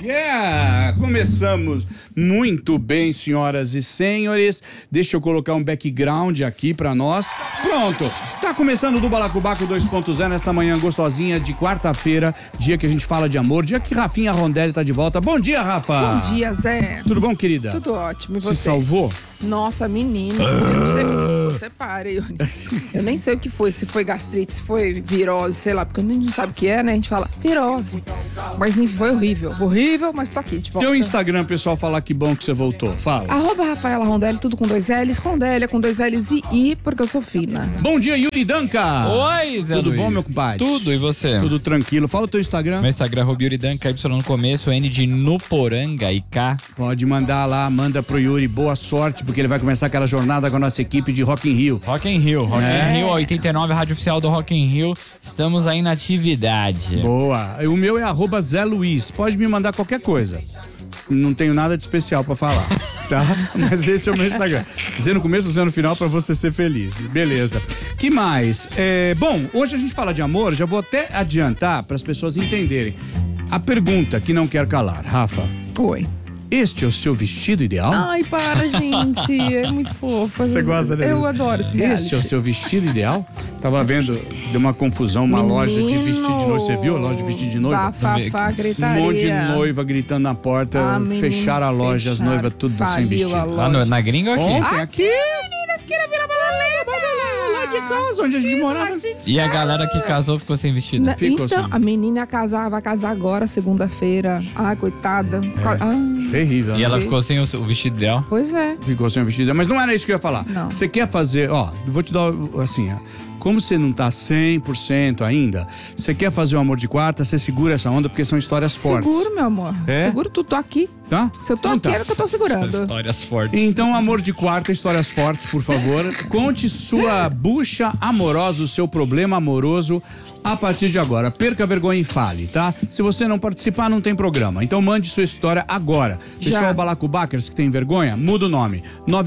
Yeah! Começamos muito bem, senhoras e senhores. Deixa eu colocar um background aqui pra nós. Pronto, tá começando do Balacobaco 2.0 nesta manhã gostosinha de quarta-feira, dia que a gente fala de amor, dia que Rafinha Rondelli tá de volta. Bom dia, Rafa! Bom dia, Zé. Tudo bom, querida? Tudo ótimo, e você? Se salvou? Nossa, menina, eu não sei, você para, eu nem sei o que foi, se foi gastrite, se foi virose, sei lá, porque a gente não sabe o que é, né? A gente fala virose, mas enfim, foi horrível, mas tô aqui de volta. Teu Instagram, pessoal, falar que bom que você voltou, fala. @Rafaela Rondelli, tudo com 2 L's, Rondelli com 2 L's e I, porque eu sou fina. Bom dia, Yuri Danca! Oi, Zé Tudo Luiz. bom, meu compadre? Tudo, e você? Tudo tranquilo. Fala o teu Instagram. Meu Instagram é Yuri Danca, Y no começo, N de Nuporanga e K. Pode mandar lá, manda pro Yuri, boa sorte, porque ele vai começar aquela jornada com a nossa equipe de Rock in Rio. Rock in Rio, 89, a rádio oficial do Rock in Rio. Estamos aí na atividade. Boa. O meu é @Zé Luiz. Pode me mandar qualquer coisa. Não tenho nada de especial pra falar, tá? Mas esse é o meu Instagram. Dizer no começo, dizer no final pra você ser feliz. Beleza. Que mais? Bom, hoje a gente fala de amor, já vou até adiantar para as pessoas entenderem. A pergunta que não quer calar, Rafa. Oi. Este é o seu vestido ideal? Ai, para, gente, é muito fofo. Você gosta dele? Eu adoro esse reality. Este é o seu vestido ideal? Tava vendo, deu uma confusão, uma loja de vestido de noiva. Você viu a loja de vestido de noiva? Bafafá, gritaria. Um monte de noiva gritando na porta, fecharam a loja, as noivas tudo sem vestido. Lá na gringa ou aqui? Ontem aqui, menina, aqui na Vila Madalena, lá de casa, onde a gente morava. E a galera que casou ficou sem vestido? Ficou Então, assim. a menina vai casar agora, segunda-feira. Ai, coitada. Terrível, E né? ela ficou sem o vestido dela? Pois é. Ficou sem vestido, mas não era isso que eu ia falar. Não. Você quer fazer, ó, eu vou te dar assim, ó. Como você não tá 100% ainda, você quer fazer o amor de quarta, você segura essa onda porque são histórias fortes. Seguro, meu amor. É? Seguro tudo, tô aqui. Tá? Se eu tô Então aqui, tá. é que eu tô segurando. Histórias fortes. Então, amor de quarta, histórias fortes, por favor. Conte sua bucha amorosa, o seu problema amoroso a partir de agora. Perca a vergonha e fale, tá? Se você não participar, não tem programa. Então mande sua história agora. Pessoal Balacobakers que tem vergonha, muda o nome.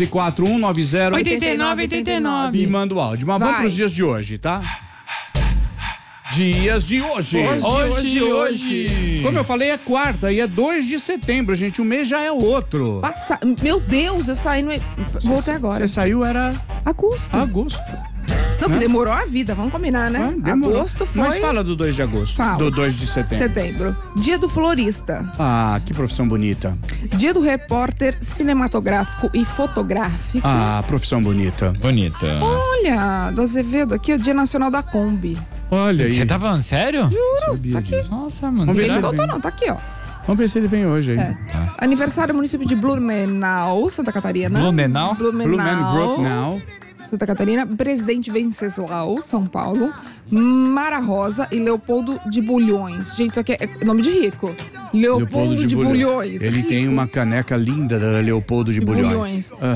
94190 8989. e manda o áudio. Mas vamos Vai. pros dias de hoje, tá? Dias de hoje. Hoje. Como eu falei, é quarta e é 2 de setembro, gente. O mês já é outro. Meu Deus, eu saí no... Voltei agora. Você saiu, era Agosto. agosto. Não, demorou a vida, vamos combinar, né? Demorou. Agosto foi... Mas fala do 2 de agosto. Fala. Do 2 de setembro. Setembro. Dia do florista. Ah, que profissão bonita. Dia do repórter cinematográfico e fotográfico. Ah, profissão bonita. Bonita. Olha, do Azevedo aqui, o Dia Nacional da Kombi. Olha aí. Você tá falando sério? Sabia Tá aqui. disso. Nossa, mano. Vamos ver Ele se não ele contou vem. não, tá aqui, ó. Vamos ver se ele vem hoje aí. É. Aniversário do município de Blumenau, Santa Catarina. Blumenau? Blumenau. Santa Catarina. Presidente Venceslau, São Paulo. Mara Rosa e Leopoldo de Bulhões. Gente, isso aqui é nome de rico. Leopoldo de Bulhões. Ele Rico tem uma caneca linda da Leopoldo de de Bulhões. Aham.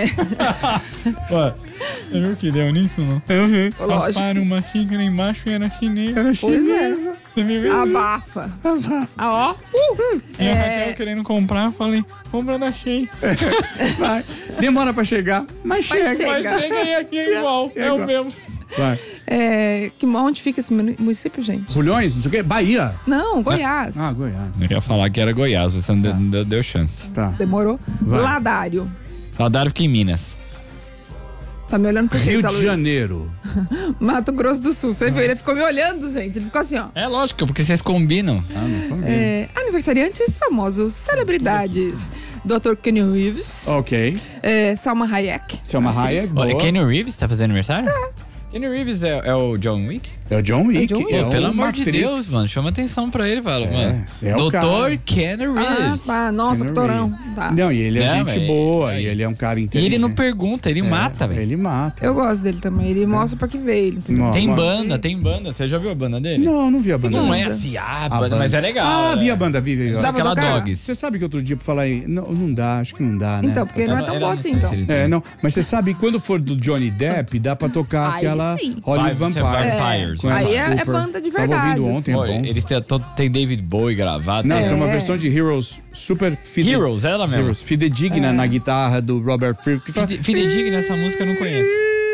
Ué, você viu que deu nisso, não? Lógico. Para uma xícara embaixo e era chinês. Era Pois é. chinesa. Você me viu? Abafa. Ah, ó. E a Raquel querendo comprar, eu falei, compra da Shein. Vai. Demora pra chegar, mas chega. chega. Mas chega aí aqui é igual, é o igual. mesmo. Vai. Onde fica esse município, gente? Bulhões, não sei o quê. Bahia. Não, Goiás. Ah, Goiás. Eu ia falar que era Goiás, você não deu chance. Tá. Demorou. Vai. Ladário. Saudade fica em Minas. Tá me olhando por quê, Rio Zé de Luiz? Janeiro. Mato Grosso do Sul. Você viu? Ele ficou me olhando, gente. Ele ficou assim, ó. É lógico, porque vocês combinam. Ah, não tô vendo. Aniversariantes famosos, celebridades. Dr. Kenny Reeves. Ok. Salma Hayek. Selma Hayek, boa. Kenny Reeves tá fazendo aniversário? Kenny Reeves é o John Wick? É o John Wick. É o John Wick. É o Pelo amor de Matrix. Deus, mano. Chama atenção pra ele, fala, mano. é o Dr. cara. Kenny Reeves. Nossa, Keanu que torão. Reeves. Tá. Não, e ele é Não, gente mas- boa, e ele é um cara E inteligente. ele não pergunta, ele mata, velho. Ele mata. Eu gosto dele também. Ele mostra pra que veio ele. entendeu? Não, Tem mano. banda. Você já viu a banda dele? Não vi a banda. Não dele. é assim, a A banda, mas é legal. Ah, né? vi a banda, vi. Dá pra Aquela tocar? Dogs. Você sabe que outro dia, pra falar aí, não dá, acho que não dá, né? Então, porque não é tão bom assim, então. Não, mas você sabe, quando for do Johnny Depp, dá pra tocar Aí aquela sim. Hollywood Vai, você Vampire. vai- Vampires. Com Alice Aí é Cooper. banda de Tava verdade, ouvindo ontem, Pô, é bom. eles tem David Bowie gravado. Não, né? isso é uma É. versão de Heroes super Heroes, ela mesmo. Heroes, fidedigna na guitarra do Robert Fripp. Que fala, Fidedigna, essa música eu não conheço.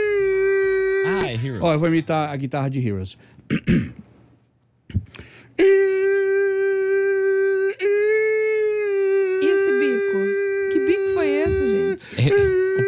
Ah, é Heroes. Ó, eu vou imitar a guitarra de Heroes.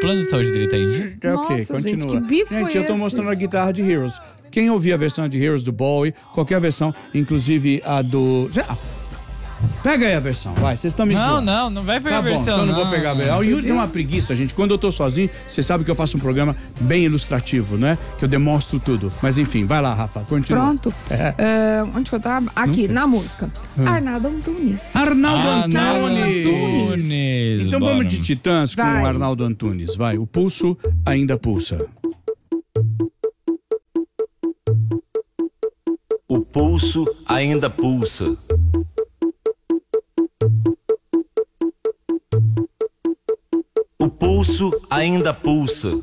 plano de saúde dele tá em dia? É ok, Nossa, continua. gente, que bico foi eu tô esse? mostrando a guitarra de Heroes. Quem ouvir a versão de Heroes do Bowie, qualquer versão, inclusive a do... Pega aí a versão, vai, vocês estão me zoando. Não vai pegar Tá a versão, bom, então não vou pegar a versão. O Yuri tem uma preguiça, gente. Quando eu tô sozinho, você sabe que eu faço um programa bem ilustrativo, né? Que eu demonstro tudo. Mas enfim, vai lá, Rafa, continua. Pronto. Onde que eu tava? Aqui, na música. Arnaldo Antunes. Arnaldo Antunes. Antunes. Então Bora. vamos de Titãs com Vai. o Arnaldo Antunes. Vai, o pulso ainda pulsa. O pulso ainda pulsa. O pulso ainda pulsa.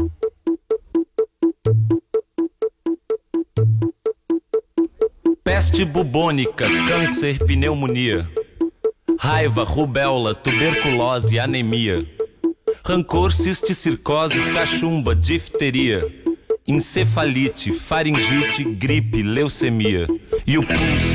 Peste bubônica, câncer, pneumonia. Raiva, rubéola, tuberculose, anemia. Rancor, cisticircose, cachumba, difteria. Encefalite, faringite, gripe, leucemia. E o pulso